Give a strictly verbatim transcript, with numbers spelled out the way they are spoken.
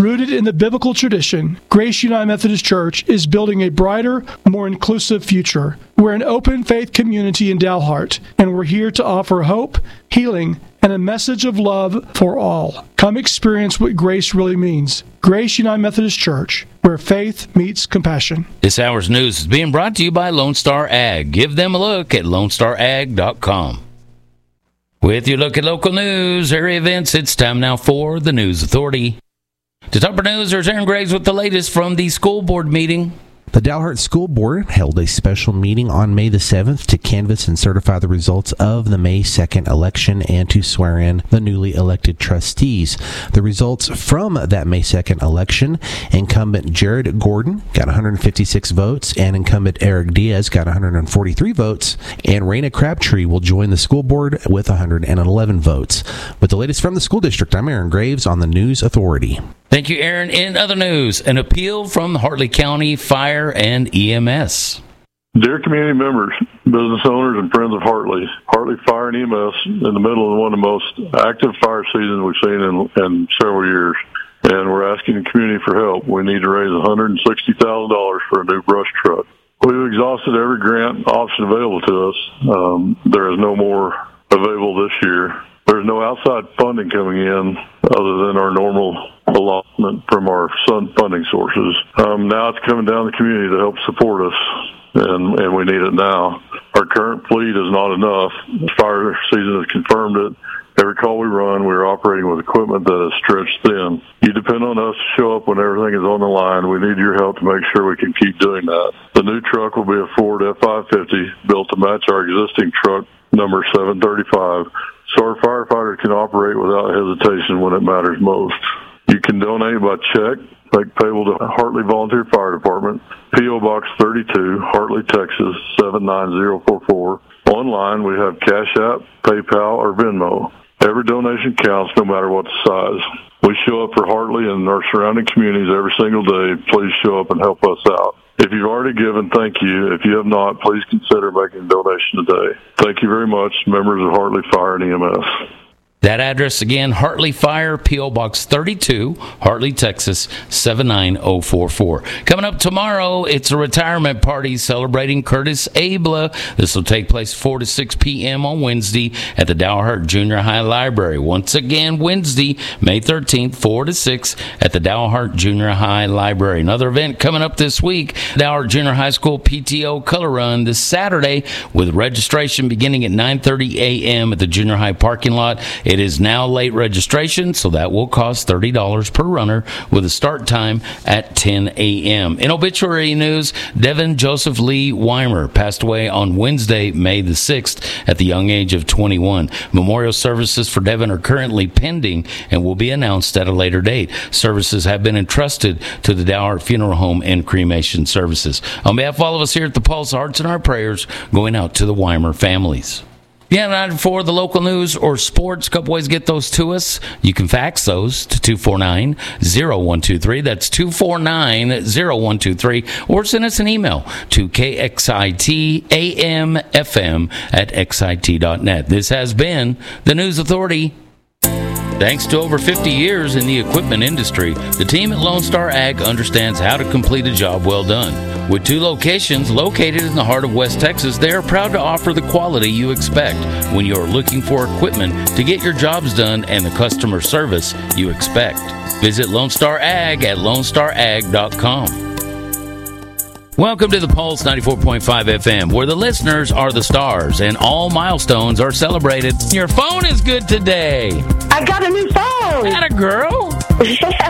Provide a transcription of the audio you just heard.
Rooted in the biblical tradition, Grace United Methodist Church is building a brighter, more inclusive future. We're an open faith community in Dalhart, and we're here to offer hope, healing, and a message of love for all. Come experience what grace really means. Grace United Methodist Church, where faith meets compassion. This hour's news is being brought to you by Lone Star Ag. Give them a look at lone star ag dot com. With your look at local news, area events, it's time now for the News Authority. To top our news, there's Aaron Graves with the latest from the school board meeting. The Dalhart School Board held a special meeting on May the seventh to canvass and certify the results of the May second election and to swear in the newly elected trustees. The results from that May second election, incumbent Jared Gordon got one hundred fifty-six votes, and incumbent Eric Diaz got one hundred forty-three votes, and Raina Crabtree will join the school board with one hundred eleven votes. With the latest from the school district, I'm Aaron Graves on the News Authority. Thank you, Aaron. In other news, an appeal from the Hartley County Fire and E M S. Dear community members, business owners, and friends of Hartley, Hartley Fire and E M S in the middle of one of the most active fire seasons we've seen in, in several years, and we're asking the community for help. We need to raise one hundred sixty thousand dollars for a new brush truck. We've exhausted every grant option available to us. Um, there is no more available this year. There's no outside funding coming in other than our normal allotment from our sun funding sources. Um, now it's coming down to the community to help support us, and, and we need it now. Our current fleet is not enough. The fire season has confirmed it. Every call we run, we're operating with equipment that is stretched thin. You depend on us to show up when everything is on the line. We need your help to make sure we can keep doing that. The new truck will be a Ford F five fifty built to match our existing truck number seven thirty-five, so our firefighters can operate without hesitation when it matters most. You can donate by check, make payable to Hartley Volunteer Fire Department, P O Box thirty-two, Hartley, Texas, seven nine zero four four. Online, we have Cash App, PayPal, or Venmo. Every donation counts, no matter what the size. We show up for Hartley and our surrounding communities every single day. Please show up and help us out. If you've already given, thank you. If you have not, please consider making a donation today. Thank you very much, members of Hartley Fire and E M S. That address again, Hartley Fire, P O Box thirty-two, Hartley, Texas, seven nine zero four four. Coming up tomorrow, it's a retirement party celebrating Curtis Abla. This will take place four to six p.m. on Wednesday at the Dalhart Junior High Library. Once again, Wednesday, May thirteenth, four to six at the Dalhart Junior High Library. Another event coming up this week, Dalhart Junior High School P T O Color Run this Saturday with registration beginning at nine thirty a.m. at the Junior High parking lot. It is now late registration, so that will cost thirty dollars per runner with a start time at ten a.m. In obituary news, Devin Joseph Lee Weimer passed away on Wednesday, May the sixth at the young age of twenty-one. Memorial services for Devin are currently pending and will be announced at a later date. Services have been entrusted to the Dalhart Funeral Home and Cremation Services. On behalf of all of us here at the Pulse, hearts and our prayers going out to the Weimer families. Yeah, for the local news or sports, a couple ways to get those to us. You can fax those to two four nine, zero one two three. That's two four nine, zero one two three. Or send us an email to k x i t a m f m at x i t dot net. This has been the News Authority. Thanks to over fifty years in the equipment industry, the team at Lone Star Ag understands how to complete a job well done. With two locations located in the heart of West Texas, they are proud to offer the quality you expect when you are looking for equipment to get your jobs done and the customer service you expect. Visit Lone Star Ag at lone star ag dot com. Welcome to the Pulse ninety-four point five F M, where the listeners are the stars and all milestones are celebrated. Your phone is good today. I got a new phone. Atta girl.